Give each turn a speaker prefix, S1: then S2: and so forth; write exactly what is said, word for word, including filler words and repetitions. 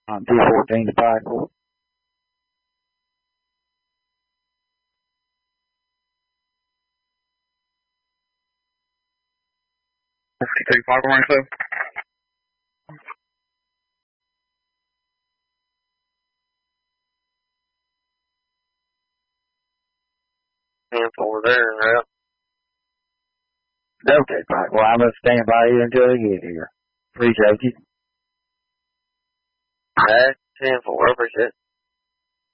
S1: On two fourteen to Pikeville.
S2: fifty-two Pikeville, so. ten four there, right?
S1: Okay, Pikeville. I'm going to stand by you until they get here. Appreciate you.
S2: Alright, ten four, appreciate it.